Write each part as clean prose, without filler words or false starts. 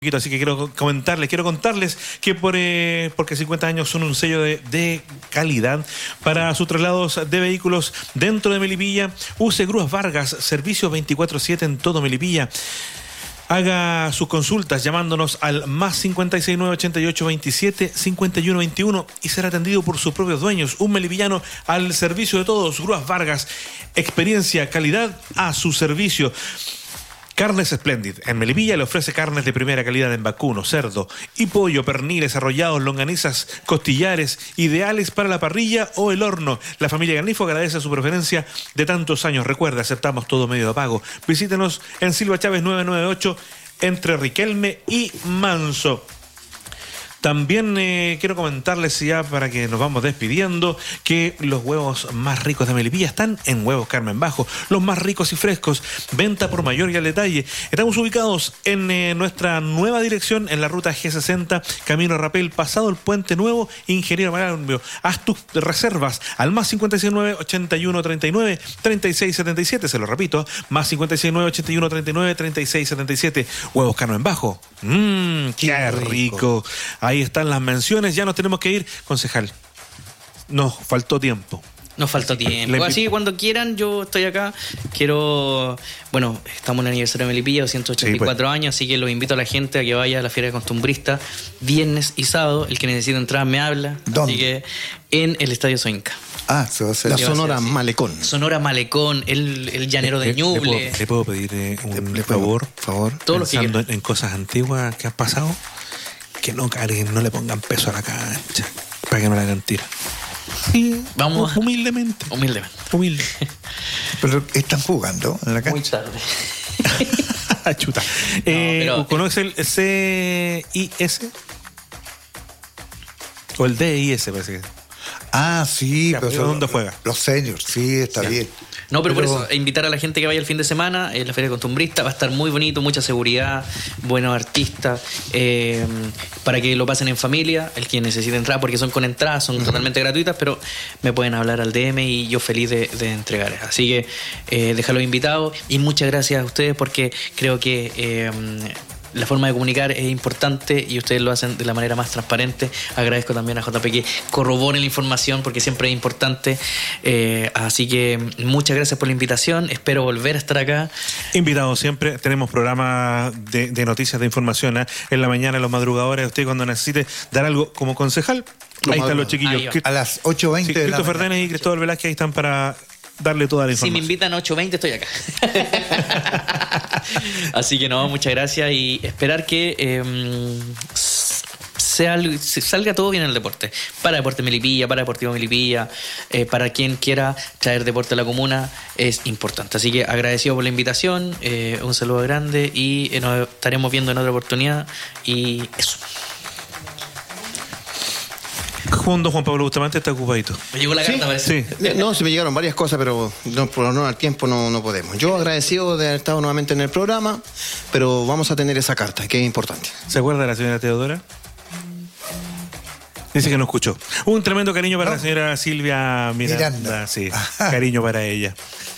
Así que quiero contarles que porque 50 años son un sello de calidad para sus traslados de vehículos dentro de Melipilla. Use Grúas Vargas, servicio 24/7 en todo Melipilla. Haga sus consultas llamándonos al +569 88 27 51 21 y será atendido por sus propios dueños. Un melipillano al servicio de todos. Grúas Vargas, experiencia, calidad a su servicio. Carnes Splendid. En Melipilla le ofrece carnes de primera calidad en vacuno, cerdo y pollo, perniles, arrollados, longanizas, costillares, ideales para la parrilla o el horno. La familia Garnifo agradece su preferencia de tantos años. Recuerda, aceptamos todo medio de pago. Visítenos en Silva Chávez 998 entre Riquelme y Manso. También quiero comentarles ya para que nos vamos despidiendo que los huevos más ricos de Melipilla están en Huevos Carmen Bajo, los más ricos y frescos, venta por mayor y al detalle. Estamos ubicados en nuestra nueva dirección en la ruta G60, Camino a Rapel, pasado el Puente Nuevo, Ingeniero Marambio. Haz tus reservas al +569 81 39 36 77, se lo repito, +569 81 39 36 77. Huevos Carmen Bajo. Qué rico. Ahí están las menciones, ya nos tenemos que ir. Concejal, nos faltó tiempo. Así que cuando quieran, yo estoy acá. Estamos en el aniversario de Melipilla, 284 años, así que los invito a la gente a que vaya a la Feria de Costumbrista viernes y sábado. El que necesite entrar me habla. ¿Dónde? Así que en el Estadio Soinca. Se va a hacer la Sonora Malecón. Sonora Malecón, el llanero de Ñuble. ¿Le puedo pedir un favor? Todo lo que pensando en cosas antiguas que han pasado, que no carguen, no le pongan peso a la cancha para que no la hagan tira. Sí, vamos humildemente. Humilde. Pero están jugando en la cancha. Muy tarde. Chuta. ¿Conoce el CIS? O el DIS, parece que. Sí, pero ¿dónde juega? Los seniors, sí, está bien. No, pero por eso, invitar a la gente que vaya el fin de semana, la Feria Costumbrista, va a estar muy bonito, mucha seguridad, buenos artistas, para que lo pasen en familia, el que necesite entrar, porque son con entradas, son totalmente gratuitas, pero me pueden hablar al DM y yo feliz de entregar. Así que déjalos invitados y muchas gracias a ustedes porque creo que la forma de comunicar es importante y ustedes lo hacen de la manera más transparente. Agradezco también a JP que corrobore la información porque siempre es importante. Así que muchas gracias por la invitación. Espero volver a estar acá. Invitados siempre. Tenemos programas de noticias, de información en la mañana, en los madrugadores. Usted cuando necesite dar algo como concejal, ahí están los chiquillos. A las 8:20 de la Cristo Fernández y Cristóbal Velázquez ahí están para darle toda la información. Si me invitan a 8:20 estoy acá. Así que muchas gracias y esperar que salga todo bien en el deporte. Para Deporte Melipilla, para Deportivo Melipilla, para quien quiera traer deporte a la comuna, es importante. Así que agradecido por la invitación, un saludo grande y nos estaremos viendo en otra oportunidad y eso. Juan Pablo Bustamante está ocupadito. Me llegó la carta, parece. Sí. No, se me llegaron varias cosas, pero por honor al tiempo no podemos. Yo agradecido de haber estado nuevamente en el programa, pero vamos a tener esa carta, que es importante. ¿Se acuerda de la señora Teodora? Dice que no escuchó. Un tremendo cariño para la señora Silvia Miranda. Sí, cariño para ella.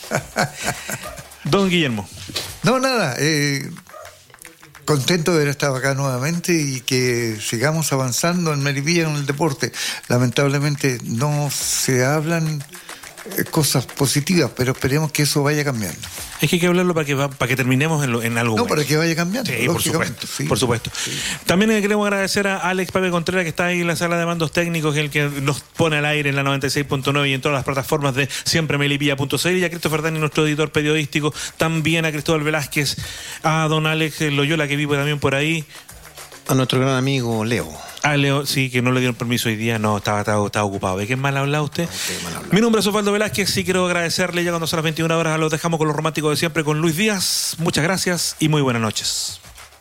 Don Guillermo. No, nada. Contento de haber estado acá nuevamente y que sigamos avanzando en Melipilla en el deporte. Lamentablemente no se hablan cosas positivas, pero esperemos que eso vaya cambiando. Es que hay que hablarlo para que terminemos en algo bueno. Para que vaya cambiando. Sí, por supuesto. Sí. También queremos agradecer a Alex Pape Contreras, que está ahí en la sala de mandos técnicos, el que nos pone al aire en la 96.9 y en todas las plataformas de siempremelipilla.cl, y a Cristo Dani, nuestro editor periodístico, también a Cristóbal Velázquez, a don Alex Loyola, que vive también por ahí. A nuestro gran amigo Leo. A Leo, sí, que no le dieron permiso hoy día, no, estaba ocupado. ¿De qué mal hablado usted? Mi nombre es Osvaldo Velázquez, sí quiero agradecerle ya cuando son las 21 horas, los dejamos con los románticos de siempre, con Luis Díaz. Muchas gracias y muy buenas noches.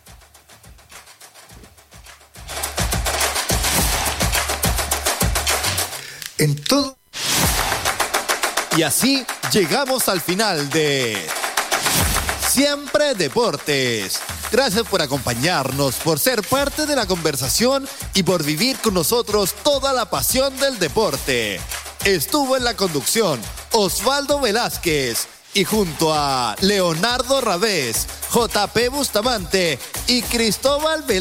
En todo. Y así llegamos al final de Siempre Deportes. Gracias por acompañarnos, por ser parte de la conversación y por vivir con nosotros toda la pasión del deporte. Estuvo en la conducción Osvaldo Velázquez y junto a Leonardo Ravés, JP Bustamante y Cristóbal Velázquez.